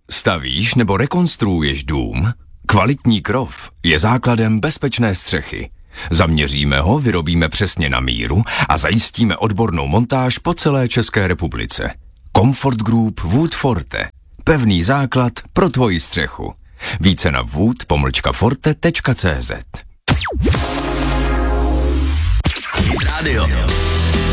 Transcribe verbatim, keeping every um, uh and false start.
Stavíš nebo rekonstruuješ dům? Kvalitní krov je základem bezpečné střechy. Zaměříme ho, vyrobíme přesně na míru a zajistíme odbornou montáž po celé České republice. Comfort Group Wood Forte. Pevný základ pro tvoji střechu. Více na wood pomlčka forte tečka cé zet. Radio.